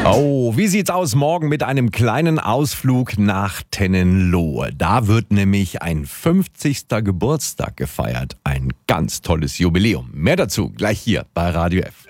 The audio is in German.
Oh, wie sieht's aus morgen mit einem kleinen Ausflug nach Tennenlohe? Da wird nämlich ein 50. Geburtstag gefeiert. Ein ganz tolles Jubiläum. Mehr dazu gleich hier bei Radio F.